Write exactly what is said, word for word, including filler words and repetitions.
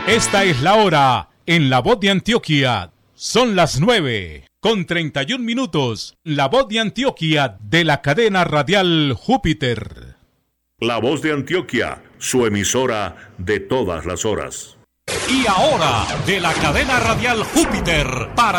Esta es la hora en La Voz de Antioquia. Son las nueve con treinta y un minutos. La Voz de Antioquia de la cadena radial Júpiter. La Voz de Antioquia, su emisora de todas las horas. Y ahora, de la cadena radial Júpiter, para